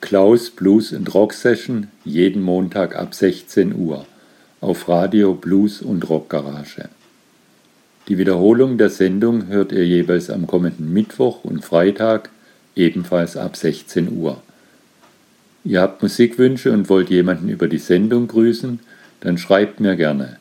Klaus Blues and Rock Session jeden Montag ab 16 Uhr auf Radio Blues und Rock Garage. Die Wiederholung der Sendung hört ihr jeweils am kommenden Mittwoch und Freitag, ebenfalls ab 16 Uhr. Ihr habt Musikwünsche und wollt jemanden über die Sendung grüßen, dann schreibt mir gerne.